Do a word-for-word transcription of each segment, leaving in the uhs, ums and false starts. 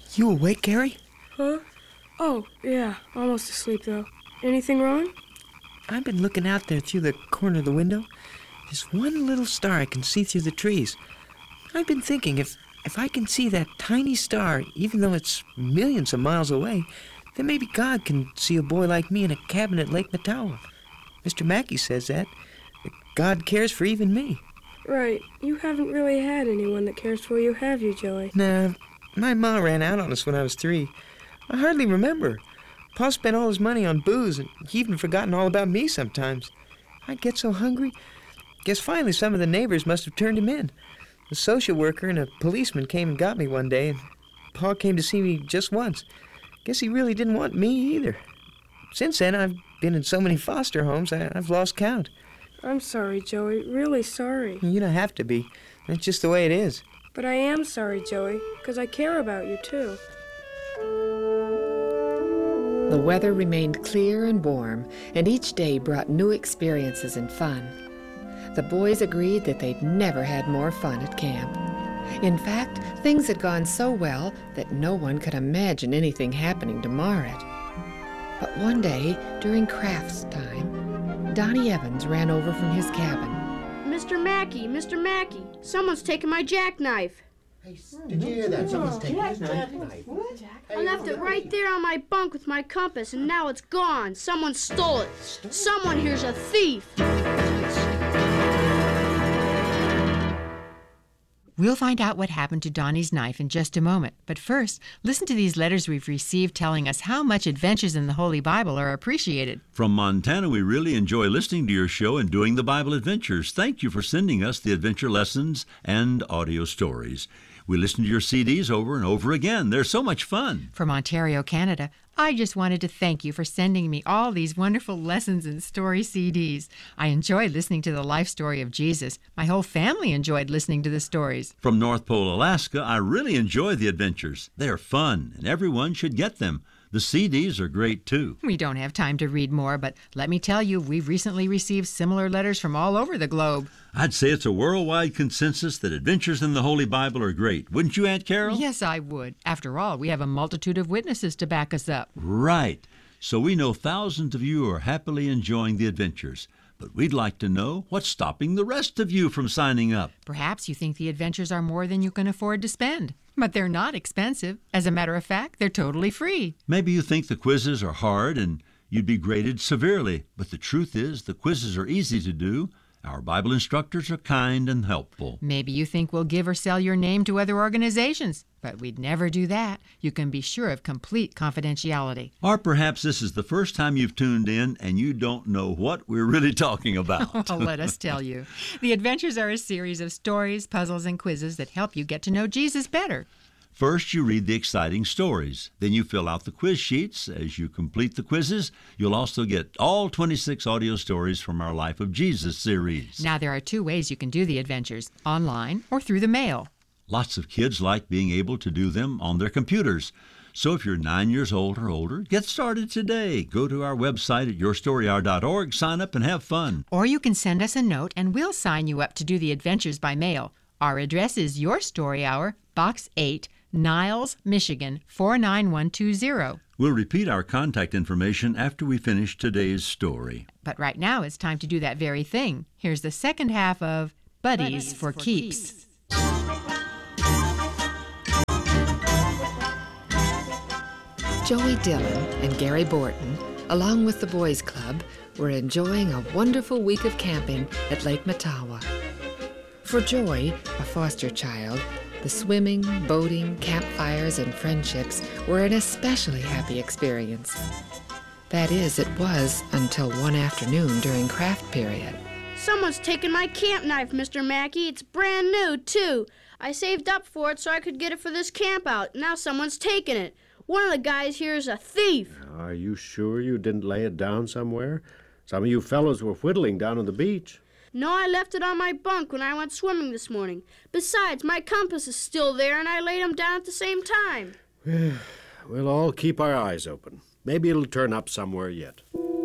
You awake, Gary? Huh? Oh, yeah. Almost asleep, though. Anything wrong? I've been looking out there through the corner of the window. There's one little star I can see through the trees. I've been thinking, if, if I can see that tiny star, even though it's millions of miles away, then maybe God can see a boy like me in a cabin at Lake Matawa. Mister Mackey says that, that God cares for even me. Right. You haven't really had anyone that cares for you, have you, Joey? Nah, my ma ran out on us when I was three. I hardly remember. Pa spent all his money on booze, and he even forgotten all about me sometimes. I get so hungry. Guess finally some of the neighbors must have turned him in. A social worker and a policeman came and got me one day, and Pa came to see me just once. Guess he really didn't want me either. Since then, I've been in so many foster homes, I, I've lost count. I'm sorry, Joey. Really sorry. You don't have to be. That's just the way it is. But I am sorry, Joey, because I care about you, too. The weather remained clear and warm, and each day brought new experiences and fun. The boys agreed that they'd never had more fun at camp. In fact, things had gone so well that no one could imagine anything happening to mar it. But one day, during crafts time, Donnie Evans ran over from his cabin. Mister Mackey, Mister Mackey, someone's taken my jackknife. Hey, did you hear that? Someone's taken his jackknife. I left it right there on my bunk with my compass, and now it's gone. Someone stole it. Someone here's a thief. We'll find out what happened to Donnie's knife in just a moment. But first, listen to these letters we've received telling us how much Adventures in the Holy Bible are appreciated. From Montana, we really enjoy listening to your show and doing the Bible adventures. Thank you for sending us the adventure lessons and audio stories. We listen to your C Ds over and over again. They're so much fun. From Ontario, Canada, I just wanted to thank you for sending me all these wonderful lessons and story C Ds. I enjoyed listening to the life story of Jesus. My whole family enjoyed listening to the stories. From North Pole, Alaska, I really enjoy the adventures. They're fun, and everyone should get them. The C Ds are great, too. We don't have time to read more, but let me tell you, we've recently received similar letters from all over the globe. I'd say it's a worldwide consensus that Adventures in the Holy Bible are great. Wouldn't you, Aunt Carol? Yes, I would. After all, we have a multitude of witnesses to back us up. Right. So we know thousands of you are happily enjoying the adventures. But we'd like to know what's stopping the rest of you from signing up. Perhaps you think the adventures are more than you can afford to spend. But they're not expensive. As a matter of fact, they're totally free. Maybe you think the quizzes are hard and you'd be graded severely. But the truth is, the quizzes are easy to do. Our Bible instructors are kind and helpful. Maybe you think we'll give or sell your name to other organizations. But we'd never do that. You can be sure of complete confidentiality. Or perhaps this is the first time you've tuned in and you don't know what we're really talking about. Well, let us tell you. The adventures are a series of stories, puzzles, and quizzes that help you get to know Jesus better. First, you read the exciting stories. Then you fill out the quiz sheets. As you complete the quizzes, you'll also get all twenty-six audio stories from our Life of Jesus series. Now, there are two ways you can do the adventures, online or through the mail. Lots of kids like being able to do them on their computers. So if you're nine years old or older, get started today. Go to our website at your story hour dot org, sign up, and have fun. Or you can send us a note, and we'll sign you up to do the adventures by mail. Our address is Your Story Hour, Box eight, Niles, Michigan, four nine one two zero. We'll repeat our contact information after we finish today's story. But right now it's time to do that very thing. Here's the second half of Buddies, Buddies for, for Keeps. keeps. Joey Dillon and Gary Borton, along with the Boys Club, were enjoying a wonderful week of camping at Lake Matawa. For Joy, a foster child, the swimming, boating, campfires, and friendships were an especially happy experience. That is, it was until one afternoon during craft period. Someone's taken my camp knife, Mister Mackey. It's brand new, too. I saved up for it so I could get it for this camp out. Now someone's taken it. One of the guys here is a thief. Are you sure you didn't lay it down somewhere? Some of you fellows were whittling down on the beach. No, I left it on my bunk when I went swimming this morning. Besides, my compass is still there, and I laid them down at the same time. We'll all keep our eyes open. Maybe it'll turn up somewhere yet.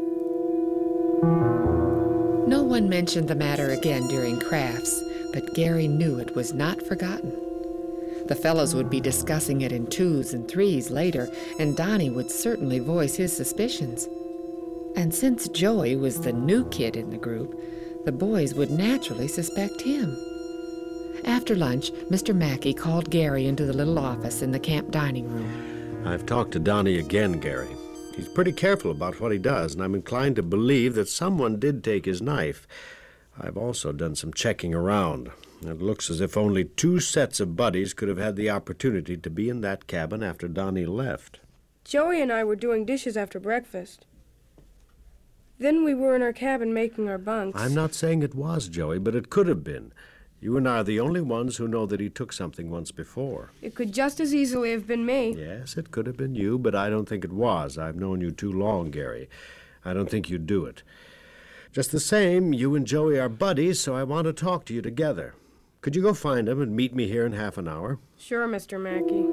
No one mentioned the matter again during crafts, but Gary knew it was not forgotten. The fellows would be discussing it in twos and threes later, and Donnie would certainly voice his suspicions. And since Joey was the new kid in the group, the boys would naturally suspect him. After lunch, Mister Mackey called Gary into the little office in the camp dining room. I've talked to Donnie again, Gary. He's pretty careful about what he does, and I'm inclined to believe that someone did take his knife. I've also done some checking around. It looks as if only two sets of buddies could have had the opportunity to be in that cabin after Donnie left. Joey and I were doing dishes after breakfast. Then we were in our cabin making our bunks. I'm not saying it was Joey, but it could have been. You and I are the only ones who know that he took something once before. It could just as easily have been me. Yes, it could have been you, but I don't think it was. I've known you too long, Gary. I don't think you'd do it. Just the same, you and Joey are buddies, so I want to talk to you together. Could you go find him and meet me here in half an hour? Sure, Mister Mackey.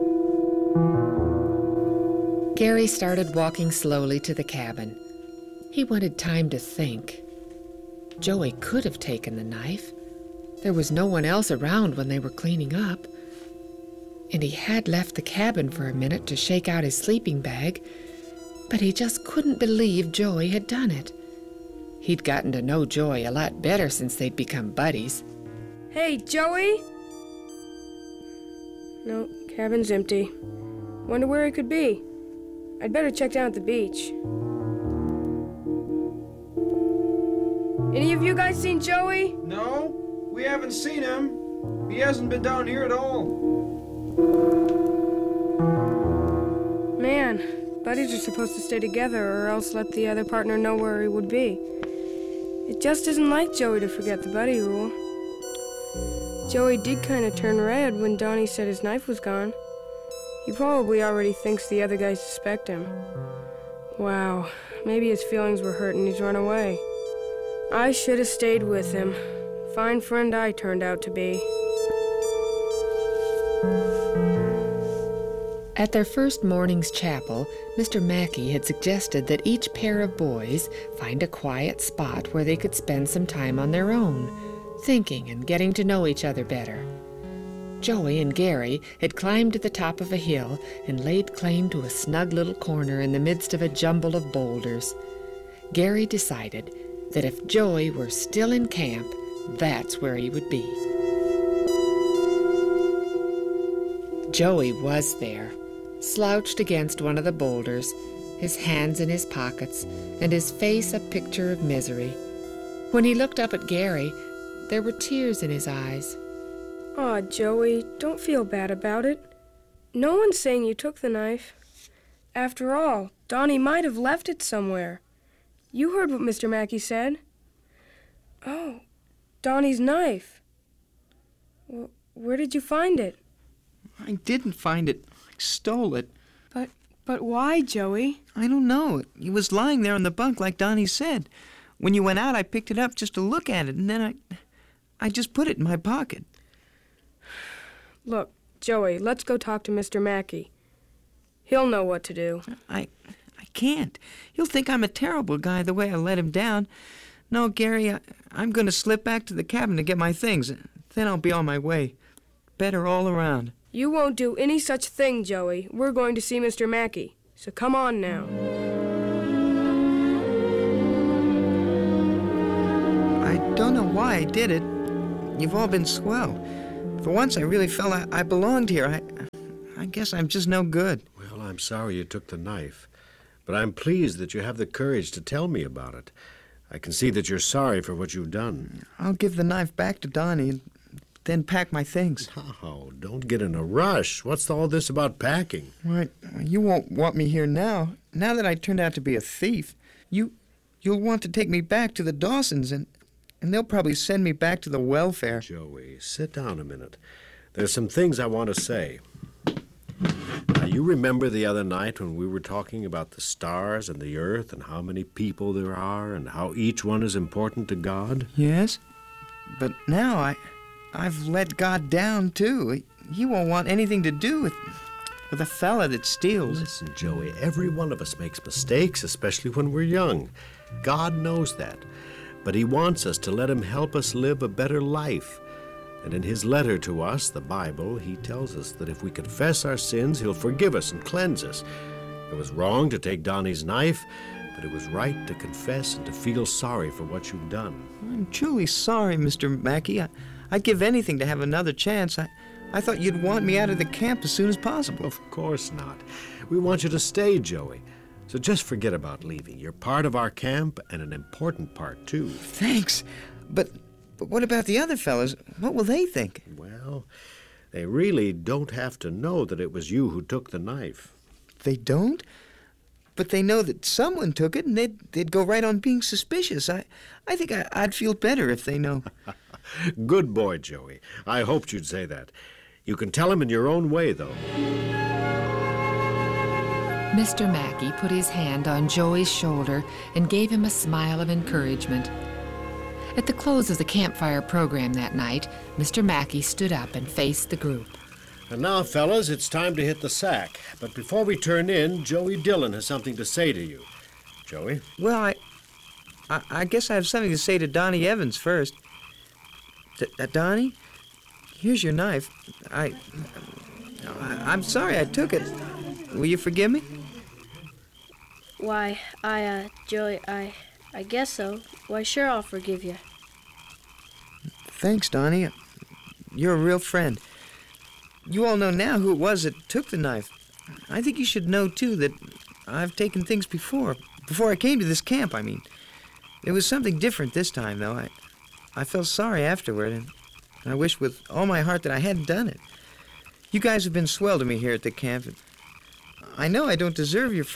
Gary started walking slowly to the cabin. He wanted time to think. Joey could have taken the knife. There was no one else around when they were cleaning up. And he had left the cabin for a minute to shake out his sleeping bag, but he just couldn't believe Joey had done it. He'd gotten to know Joey a lot better since they'd become buddies. Hey, Joey! No, cabin's empty. Wonder where he could be. I'd better check down at the beach. Any of you guys seen Joey? No. We haven't seen him. He hasn't been down here at all. Man, buddies are supposed to stay together or else let the other partner know where he would be. It just isn't like Joey to forget the buddy rule. Joey did kind of turn red when Donnie said his knife was gone. He probably already thinks the other guys suspect him. Wow, maybe his feelings were hurt and he's run away. I should have stayed with him. Fine friend I turned out to be. At their first morning's chapel, Mister Mackey had suggested that each pair of boys find a quiet spot where they could spend some time on their own, thinking and getting to know each other better. Joey and Gary had climbed to the top of a hill and laid claim to a snug little corner in the midst of a jumble of boulders. Gary decided that if Joey were still in camp, that's where he would be. Joey was there, slouched against one of the boulders, his hands in his pockets, and his face a picture of misery. When he looked up at Gary, there were tears in his eyes. Aw, Joey, don't feel bad about it. No one's saying you took the knife. After all, Donnie might have left it somewhere. You heard what Mister Mackey said. Oh, Donnie's knife. Well, where did you find it? I didn't find it. I stole it. But, but why, Joey? I don't know. It was lying there on the bunk like Donnie said. When you went out, I picked it up just to look at it, and then I, I just put it in my pocket. Look, Joey, let's go talk to Mister Mackey. He'll know what to do. I, I can't. He'll think I'm a terrible guy the way I let him down. No, Gary, I, I'm going to slip back to the cabin to get my things. Then I'll be on my way. Better all around. You won't do any such thing, Joey. We're going to see Mister Mackey. So come on now. I don't know why I did it. You've all been swell. For once, I really felt I, I belonged here. I, I guess I'm just no good. Well, I'm sorry you took the knife, but I'm pleased that you have the courage to tell me about it. I can see that you're sorry for what you've done. I'll give the knife back to Donnie and then pack my things. Oh, don't get in a rush. What's all this about packing? Right. You won't want me here now. Now that I turned out to be a thief, you, you'll want to take me back to the Dawsons, and, and they'll probably send me back to the welfare. Joey, sit down a minute. There's some things I want to say. Now, you remember the other night when we were talking about the stars and the earth and how many people there are and how each one is important to God? Yes, but now I, I've let God down, too. He won't want anything to do with, with a fella that steals. Listen, Joey, every one of us makes mistakes, especially when we're young. God knows that, but he wants us to let him help us live a better life. And in his letter to us, the Bible, he tells us that if we confess our sins, he'll forgive us and cleanse us. It was wrong to take Donnie's knife, but it was right to confess and to feel sorry for what you've done. I'm truly sorry, Mister Mackey. I, I'd give anything to have another chance. I, I thought you'd want me out of the camp as soon as possible. Of course not. We want you to stay, Joey. So just forget about leaving. You're part of our camp, and an important part, too. Thanks. But, but what about the other fellows? What will they think? Well, they really don't have to know that it was you who took the knife. They don't? But they know that someone took it, and they'd, they'd go right on being suspicious. I, I think I, I'd feel better if they know. Good boy, Joey. I hoped you'd say that. You can tell him in your own way, though. Mister Mackey put his hand on Joey's shoulder and gave him a smile of encouragement. At the close of the campfire program that night, Mister Mackey stood up and faced the group. And now, fellas, it's time to hit the sack. But before we turn in, Joey Dillon has something to say to you. Joey? Well, I, I, I guess I have something to say to Donnie Evans first. D- uh, Donnie, here's your knife. I, I, I'm sorry I took it. Will you forgive me? Why, I, uh, Joey, I, I guess so. Why, sure, I'll forgive you. Thanks, Donnie. You're a real friend. You all know now who it was that took the knife. I think you should know, too, that I've taken things before. Before I came to this camp, I mean. It was something different this time, though. I, I felt sorry afterward, and I wish with all my heart that I hadn't done it. You guys have been swell to me here at the camp. I know I don't deserve your